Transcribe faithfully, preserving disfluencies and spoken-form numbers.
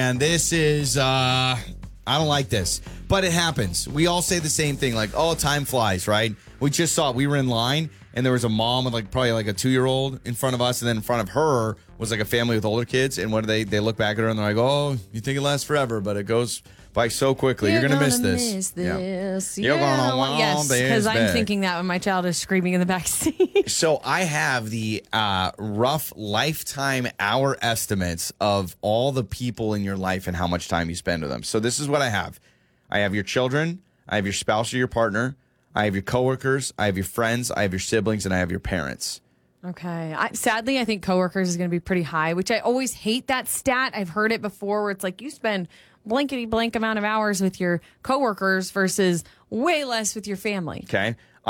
And this is, uh, I don't like this, but it happens. We all say the same thing, like, oh, time flies, right? We just saw it. We were in line, and there was a mom with like probably like a two-year-old in front of us, and then in front of her was like a family with older kids. And what do they, they look back at her, and they're like, oh, you think it lasts forever, but it goes by so quickly. You're, You're going to miss this. miss this. Yeah. You're Yeah. going to Well, yes, because I'm thinking that when my child is screaming in the back seat. So I have the uh, rough lifetime hour estimates of all the people in your life and how much time you spend with them. So this is what I have. I have your children. I have your spouse or your partner. I have your coworkers. I have your friends. I have your siblings, and I have your parents. Okay. I, sadly, I think coworkers is going to be pretty high, which I always hate that stat. I've heard it before where it's like you spend blankety blank amount of hours with your coworkers versus way less with your family. Okay.